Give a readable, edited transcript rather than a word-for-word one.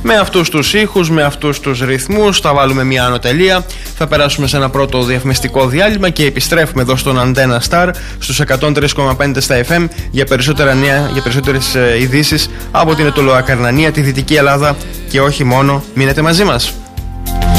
Με αυτούς τους ήχους, με αυτούς τους ρυθμούς, θα βάλουμε μια ανωτελεία. Θα περάσουμε σε ένα πρώτο διαφημιστικό διάλειμμα και επιστρέφουμε εδώ στον Antenna Star στους 103,5 στα FM για περισσότερα νέα, για περισσότερες ειδήσεις από την Ετωλοακαρνανία, τη Δυτική Ελλάδα και όχι μόνο. Μείνετε μαζί μας.